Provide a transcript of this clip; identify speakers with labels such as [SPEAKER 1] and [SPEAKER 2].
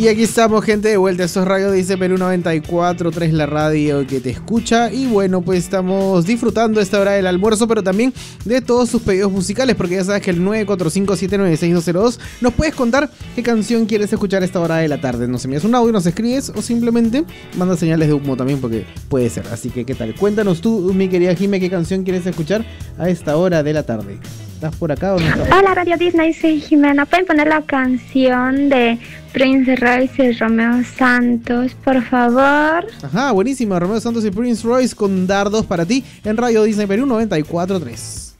[SPEAKER 1] Y aquí estamos, gente, de vuelta. Esto es Radio Disney Perú 94.3, la radio que te escucha. Y bueno, pues estamos disfrutando esta hora del almuerzo, pero también de todos sus pedidos musicales, porque ya sabes que el 945796202 nos puedes contar qué canción quieres escuchar a esta hora de la tarde. Nos envías un audio, nos escribes o simplemente mandas señales de humo también, porque puede ser. Así que, ¿qué tal? Cuéntanos tú, mi querida Jime, qué canción quieres escuchar a esta hora de la tarde. ¿Estás por acá o no estás?
[SPEAKER 2] Hola, Radio Disney, soy Jimena. ¿Pueden poner la canción de Prince Royce y Romeo Santos, por favor?
[SPEAKER 1] Ajá, buenísima. Romeo Santos y Prince Royce con dardos para ti en Radio Disney Perú 94.3.